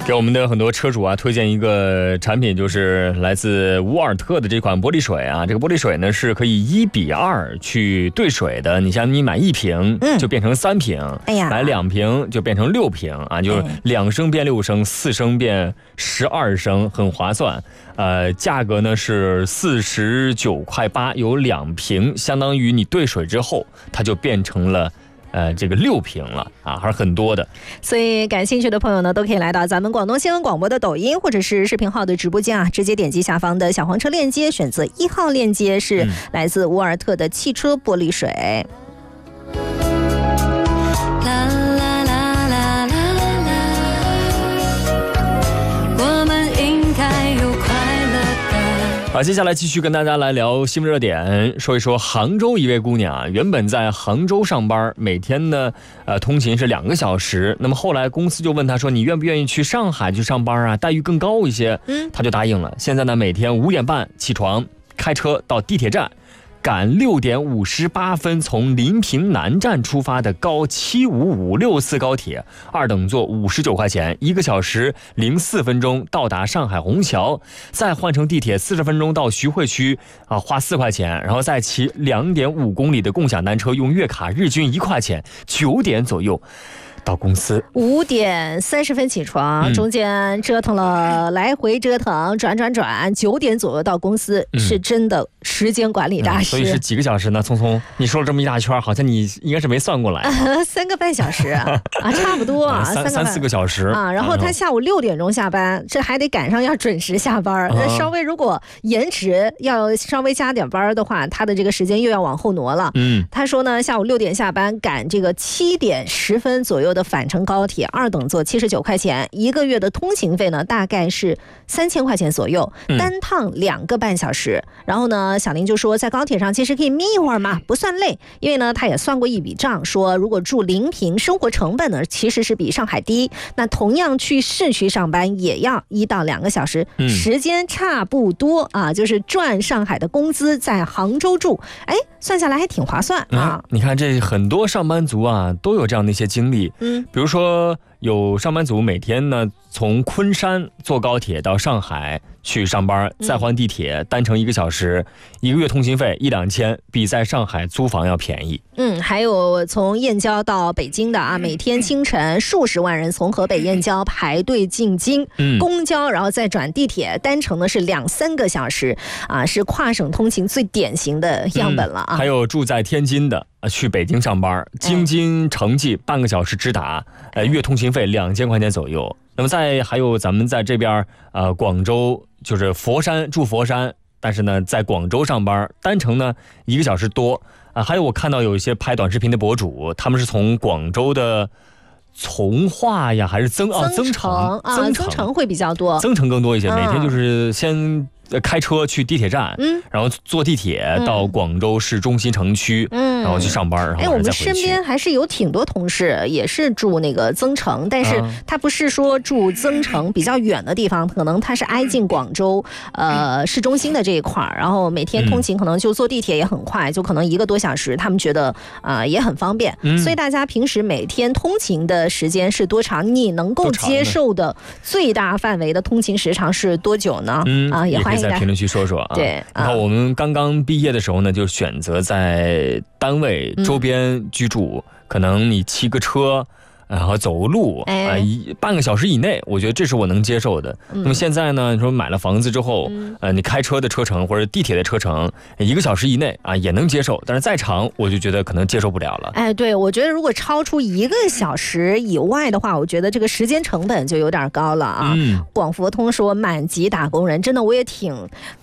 给我们的很多车主啊推荐一个产品，就是来自沃尔特的这款玻璃水啊。这个玻璃水呢是可以1:2去兑水的。你像你买1瓶就变成3瓶，买2瓶就变成6瓶啊，就是2升变6升，4升变12升，很划算。价格呢是49.8块，有2瓶，相当于你兑水之后，它就变成了。这个6瓶了啊，还是很多的。 所以感兴趣的朋友呢，都可以来到咱们广东新闻广播的抖音或者是视频号的直播间啊，直接点击下方的小黄车链接，选择1号链接，是来自沃尔特的汽车玻璃水。 好，接下来继续跟大家来聊新闻热点，说一说杭州一位姑娘啊，原本在杭州上班，每天呢通勤是2个小时，那么后来公司就问她说，你愿不愿意去上海去上班啊，待遇更高一些，她就答应了。现在呢每天5点半起床，开车到地铁站，赶6点58分从临平南站出发的高75564次高铁，2等座59块钱，1个小时04分钟到达上海虹桥，再换乘地铁40分钟到徐汇区啊，花4块钱，然后再骑2.5公里的共享单车，用月卡日均1块钱，9点左右到公司。 5点30分起床，中间折腾了来回折腾转，9点左右到公司，是真的时间管理大师。 所以是几个小时呢？聪聪，你说了这么一大圈，好像你应该是没算过来。 3个半小时啊，差不多啊 ，3-4个小时啊。然后他下午6点钟下班，这还得赶上要准时下班。稍微如果延迟要稍微加点班的话，他的这个时间又要往后挪了。他说呢，下午6点下班，赶这个7点10分左右的返程高铁，2等座79块钱，1个月的通勤费呢大概是3000块钱左右，单趟2个半小时。然后呢，小林就说在高铁上其实可以眯一会儿嘛，不算累，因为呢他也算过一笔账，说如果住临平，生活成本呢其实是比上海低，那同样去市区上班也要1到2个小时，时间差不多啊，就是赚上海的工资在杭州住，算下来还挺划算啊。 你看这很多上班族啊都有这样的一些经历，比如说有上班族每天呢从昆山坐高铁到上海去上班，再换地铁，单程1个小时，1个月通勤费1-2千，比在上海租房要便宜。 还有从燕郊到北京的啊，每天清晨数十万人从河北燕郊排队进京，公交然后再转地铁，单程呢是2-3个小时啊，是跨省通勤最典型的样本了啊。 还有住在天津的去北京上班，京津城际半个小时直达，月通勤费2000块钱左右。那么还有咱们在这边广州，就是佛山，住佛山，但是呢在广州上班，单程呢1个小时多还有我看到有一些拍短视频的博主，他们是从广州的从化呀，还是增城会比较多， 增城更多一些，每天就是先开车去地铁站，然后坐地铁到广州市中心城区，然后去上班，然后再回去。 我们身边还是有挺多同事也是住那个增城，但是他不是说住增城比较远的地方，可能他是挨近广州市中心的这一块，然后每天通勤可能就坐地铁也很快，就可能1个多小时，他们觉得也很方便。所以大家平时每天通勤的时间是多长？你能够接受的最大范围的通勤时长是多久呢？ 也欢迎在评论区说说啊。 对， 然后我们刚刚毕业的时候呢，就选择在单位周边居住，可能你骑个车然后走路半个小时以内，我觉得这是我能接受的。那么现在呢，你说买了房子之后，你开车的车程或者地铁的车程1个小时以内也能接受，但是再长我就觉得可能接受不了了。 对，我觉得如果超出1个小时以外的话，我觉得这个时间成本就有点高了啊。广佛通说满级打工人，真的我也挺